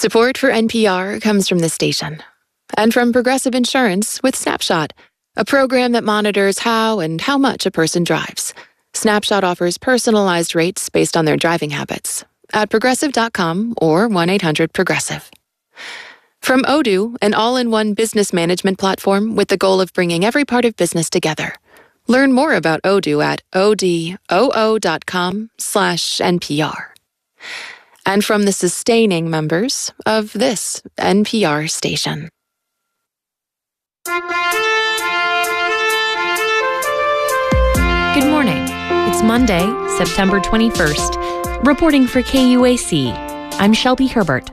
Support for NPR comes from this station and from Progressive Insurance with Snapshot, a program that monitors how and how much a person drives. Snapshot offers personalized rates based on their driving habits at progressive.com or 1-800-PROGRESSIVE. From Odoo, an all-in-one business management platform with the goal of bringing every part of business together. Learn more about Odoo at odoo.com/NPR. And from the sustaining members of this NPR station. Good morning. It's Monday, September 21st. Reporting for KUAC, I'm Shelby Herbert.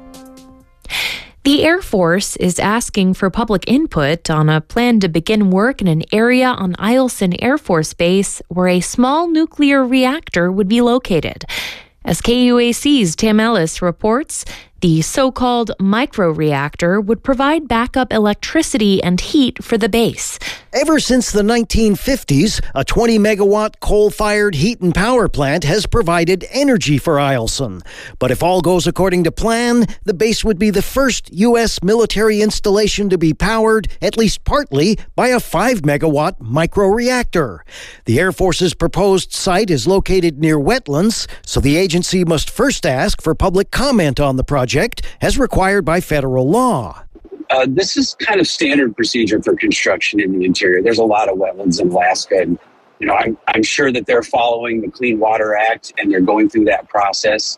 The Air Force is asking for public input on a plan to begin work in an area on Eielson Air Force Base where a small nuclear reactor would be located. As KUAC's Tim Ellis reports, the so-called microreactor would provide backup electricity and heat for the base. Ever since the 1950s, a 20-megawatt coal-fired heat and power plant has provided energy for Eielson. But if all goes according to plan, the base would be the first U.S. military installation to be powered, at least partly, by a 5-megawatt microreactor. The Air Force's proposed site is located near wetlands, so the agency must first ask for public comment on the project, as required by federal law. This is kind of standard procedure for construction in the interior. There's a lot of wetlands in Alaska, and I'm sure that they're following the Clean Water Act and they're going through that process.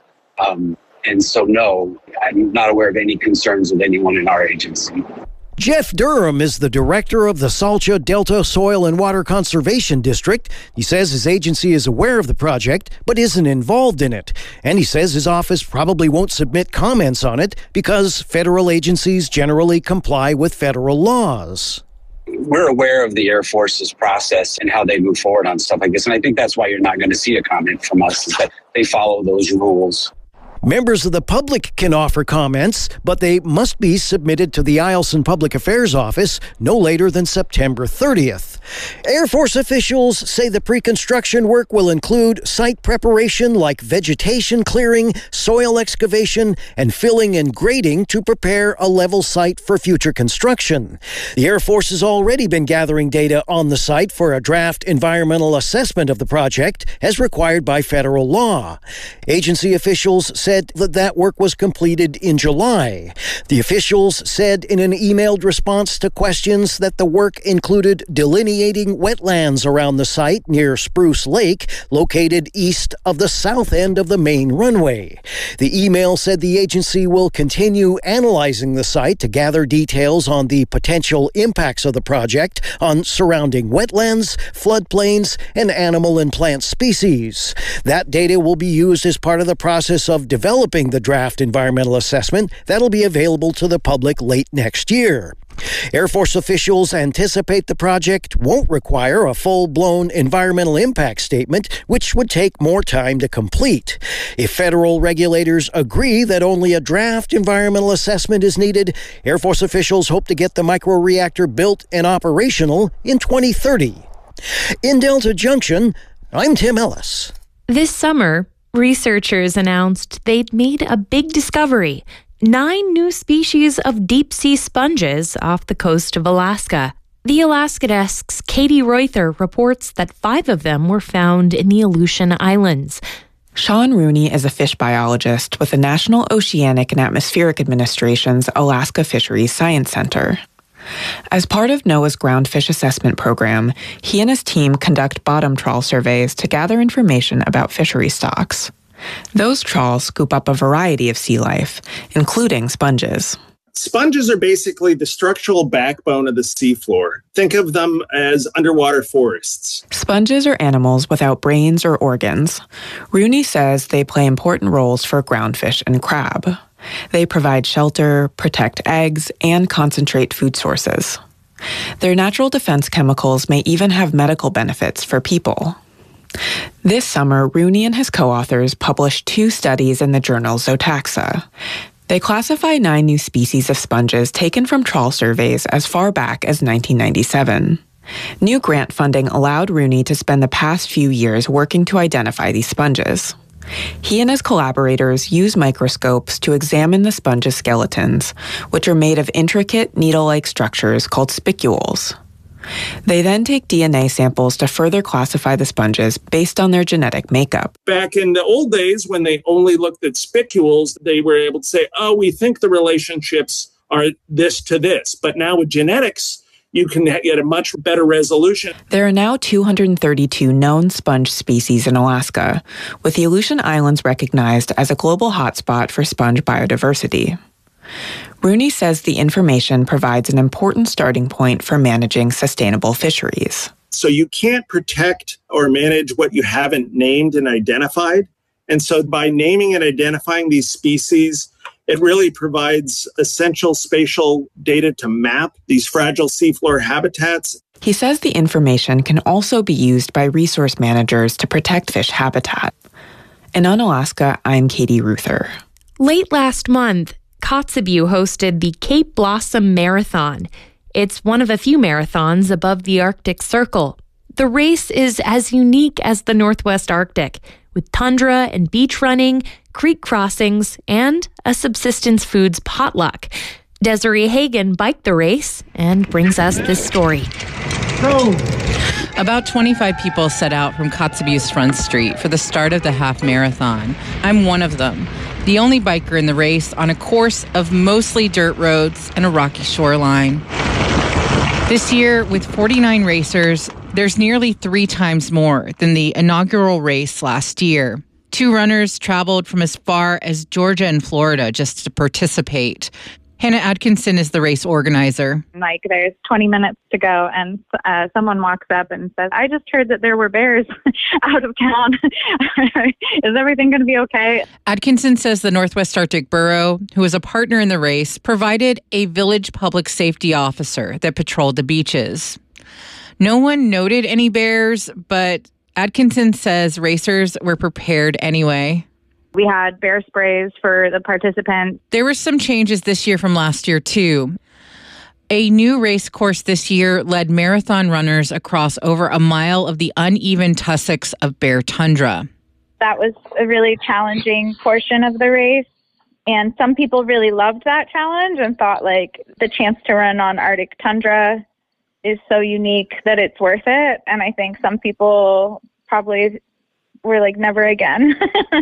And so, no, I'm not aware of any concerns with anyone in our agency. Jeff Durham is the director of the Salcha Delta Soil and Water Conservation District. He says his agency is aware of the project, but isn't involved in it. And he says his office probably won't submit comments on it because federal agencies generally comply with federal laws. We're aware of the Air Force's process and how they move forward on stuff like this. And I think that's why you're not going to see a comment from us, is that they follow those rules. Members of the public can offer comments, but they must be submitted to the Eielson Public Affairs Office no later than September 30th. Air Force officials say the pre-construction work will include site preparation like vegetation clearing, soil excavation, and filling and grading to prepare a level site for future construction. The Air Force has already been gathering data on the site for a draft environmental assessment of the project as required by federal law. Agency officials said that work was completed in July. The officials said in an emailed response to questions that the work included delineating wetlands around the site near Spruce Lake, located east of the south end of the main runway. The email said the agency will continue analyzing the site to gather details on the potential impacts of the project on surrounding wetlands, floodplains, and animal and plant species. That data will be used as part of the process of developing the draft environmental assessment that'll be available to the public late next year. Air Force officials anticipate the project won't require a full-blown environmental impact statement, which would take more time to complete. If federal regulators agree that only a draft environmental assessment is needed, Air Force officials hope to get the microreactor built and operational in 2030. In Delta Junction, I'm Tim Ellis. This summer, researchers announced they'd made a big discovery: 9 new species of deep-sea sponges off the coast of Alaska. The Alaska Desk's Katie Reuther reports that 5 of them were found in the Aleutian Islands. Sean Rooney is a fish biologist with the National Oceanic and Atmospheric Administration's Alaska Fisheries Science Center. As part of NOAA's ground fish assessment program, he and his team conduct bottom trawl surveys to gather information about fishery stocks. Those trawls scoop up a variety of sea life, including sponges. Sponges are basically the structural backbone of the seafloor. Think of them as underwater forests. Sponges are animals without brains or organs. Rooney says they play important roles for groundfish and crab. They provide shelter, protect eggs, and concentrate food sources. Their natural defense chemicals may even have medical benefits for people. This summer, Rooney and his co-authors published 2 studies in the journal Zootaxa. They classify 9 new species of sponges taken from trawl surveys as far back as 1997. New grant funding allowed Rooney to spend the past few years working to identify these sponges. He and his collaborators use microscopes to examine the sponge's skeletons, which are made of intricate needle-like structures called spicules. They then take DNA samples to further classify the sponges based on their genetic makeup. Back in the old days, when they only looked at spicules, they were able to say, oh, we think the relationships are this to this. But now with genetics, you can get a much better resolution. There are now 232 known sponge species in Alaska, with the Aleutian Islands recognized as a global hotspot for sponge biodiversity. Rooney says the information provides an important starting point for managing sustainable fisheries. So you can't protect or manage what you haven't named and identified. And so by naming and identifying these species, it really provides essential spatial data to map these fragile seafloor habitats. He says the information can also be used by resource managers to protect fish habitat. In Unalaska, I'm Katie Ruther. Late last month, Kotzebue hosted the Cape Blossom Marathon. It's one of a few marathons above the Arctic Circle. The race is as unique as the Northwest Arctic, with tundra and beach running, creek crossings, and a subsistence foods potluck. Desiree Hagen biked the race and brings us this story. About 25 people set out from Kotzebue's Front Street for the start of the half marathon. I'm one of them, the only biker in the race on a course of mostly dirt roads and a rocky shoreline. This year, with 49 racers, there's nearly 3 times more than the inaugural race last year. 2 runners traveled from as far as Georgia and Florida just to participate. Hannah Atkinson is the race organizer. Like, there's 20 minutes to go, and someone walks up and says, I just heard that there were bears out of town. Is everything going to be okay? Atkinson says the Northwest Arctic Borough, who is a partner in the race, provided a village public safety officer that patrolled the beaches. No one noted any bears, but Atkinson says racers were prepared anyway. We had bear sprays for the participants. There were some changes this year from last year, too. A new race course this year led marathon runners across over a mile of the uneven tussocks of bare tundra. That was a really challenging portion of the race. And some people really loved that challenge and thought, like, the chance to run on Arctic tundra is so unique that it's worth it. And I think some people probably were like, never again.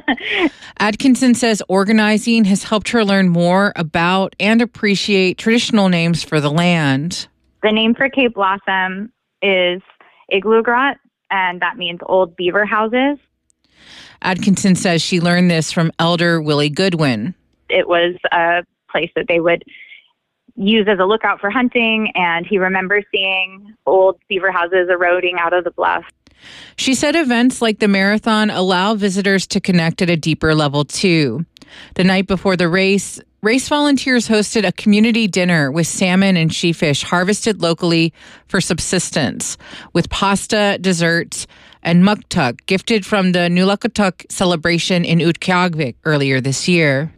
Atkinson says organizing has helped her learn more about and appreciate traditional names for the land. The name for Cape Blossom is Igloogrot, and that means old beaver houses. Atkinson says she learned this from Elder Willie Goodwin. It was a place that they would use as a lookout for hunting, and he remembers seeing old beaver houses eroding out of the bluff. She said events like the marathon allow visitors to connect at a deeper level, too. The night before the race volunteers hosted a community dinner with salmon and sheefish harvested locally for subsistence, with pasta, desserts, and muktuk gifted from the Nulakutuk celebration in Utqiagvik earlier this year.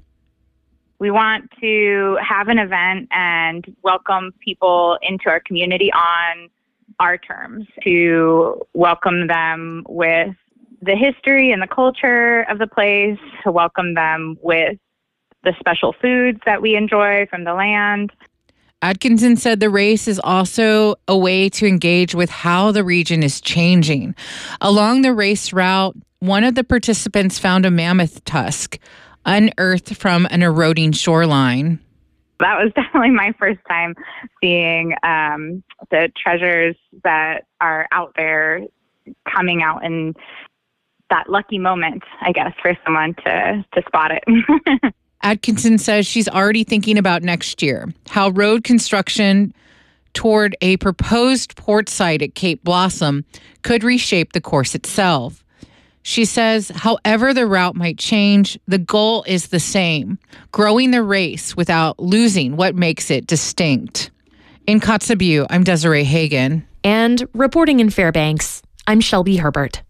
We want to have an event and welcome people into our community on our terms, to welcome them with the history and the culture of the place, to welcome them with the special foods that we enjoy from the land. Atkinson said the race is also a way to engage with how the region is changing. Along the race route, one of the participants found a mammoth tusk unearthed from an eroding shoreline. That was definitely my first time seeing the treasures that are out there coming out in that lucky moment, I guess, for someone to spot it. Atkinson says she's already thinking about next year, how road construction toward a proposed port site at Cape Blossom could reshape the course itself. She says, however the route might change, the goal is the same, growing the race without losing what makes it distinct. In Kotzebue, I'm Desiree Hagen. And reporting in Fairbanks, I'm Shelby Herbert.